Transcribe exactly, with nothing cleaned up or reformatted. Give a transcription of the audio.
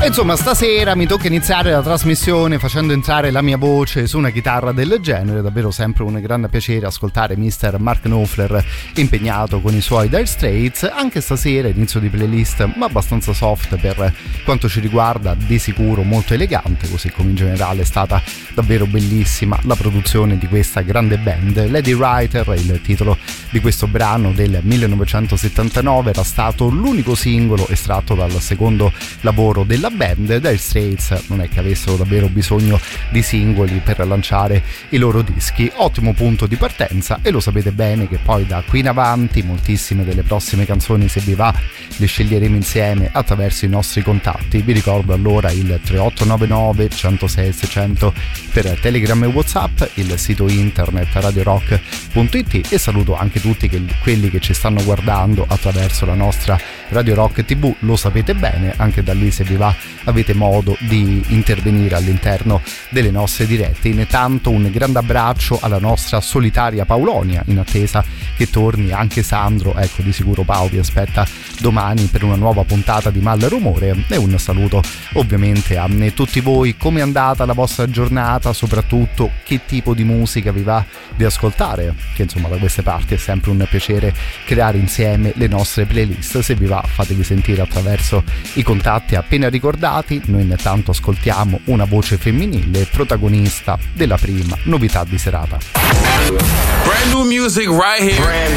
E insomma, stasera mi tocca iniziare la trasmissione facendo entrare la mia voce su una chitarra del genere. Davvero sempre un grande piacere ascoltare mister Mark Knopfler impegnato con i suoi Dire Straits. Anche stasera inizio di playlist ma abbastanza soft per quanto ci riguarda, di sicuro molto elegante, così come in generale è stata davvero bellissima la produzione di questa grande band. Lady Writer, il titolo di questo brano del millenovecentosettantanove, era stato l'unico singolo estratto dal secondo lavoro della band. Dire Straits non è che avessero davvero bisogno di singoli per lanciare i loro dischi. Ottimo punto di partenza, e lo sapete bene che poi da qui in avanti moltissime delle prossime canzoni, se vi va, le sceglieremo insieme attraverso i nostri contatti. Vi ricordo allora il tre otto nove nove uno zero sei sei zero zero per Telegram e WhatsApp, il sito internet radio rock punto it, e saluto anche tutti che, quelli che ci stanno guardando attraverso la nostra Radio Rock tivù. Lo sapete bene, anche da lì, se vi va, avete modo di intervenire all'interno delle nostre dirette. Intanto un grande abbraccio alla nostra solitaria Paolonia, in attesa che torni anche Sandro. Ecco, di sicuro Paolo vi aspetta domani per una nuova puntata di Mal Rumore, e un saluto ovviamente a tutti voi. Come è andata la vostra giornata? Soprattutto che tipo di musica vi va di ascoltare, che insomma da queste parti è sempre un piacere creare insieme le nostre playlist. Se vi va, fatevi sentire attraverso i contatti appena ricordati. Noi intanto ascoltiamo una voce femminile protagonista della prima novità di serata. Brand new music right here.